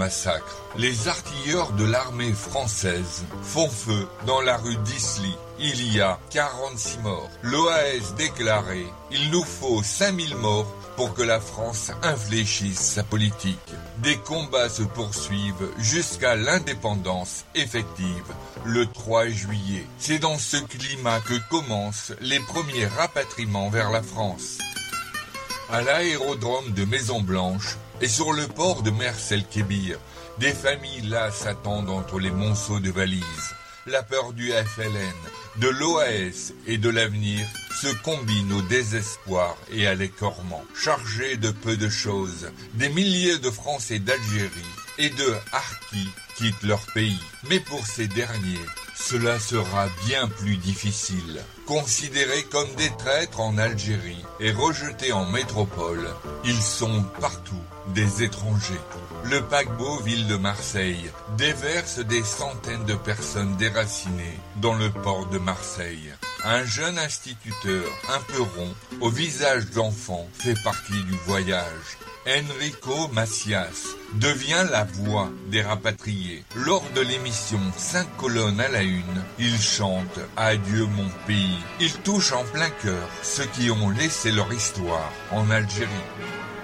massacre. Les artilleurs de l'armée française font feu dans la rue d'Isly. Il y a 46 morts. L'OAS déclarait « Il nous faut 5000 morts pour que la France infléchisse sa politique ». Des combats se poursuivent jusqu'à l'indépendance effective, le 3 juillet. C'est dans ce climat que commencent les premiers rapatriements vers la France. À l'aérodrome de Maison-Blanche et sur le port de Mers-el-Kébir, des familles là s'attendent entre les monceaux de valises. La peur du FLN, de l'OAS et de l'avenir se combinent au désespoir et à l'écornement. Chargés de peu de choses, des milliers de Français d'Algérie et de Harkis quittent leur pays. Mais pour ces derniers, cela sera bien plus difficile. Considérés comme des traîtres en Algérie et rejetés en métropole, ils sont partout des étrangers. Le paquebot Ville de Marseille déverse des centaines de personnes déracinées dans le port de Marseille. Un jeune instituteur un peu rond, au visage d'enfant, fait partie du voyage. Enrico Macias devient la voix des rapatriés. Lors de l'émission 5 colonnes à la une, il chante « Adieu mon pays ». Il touche en plein cœur ceux qui ont laissé leur histoire en Algérie.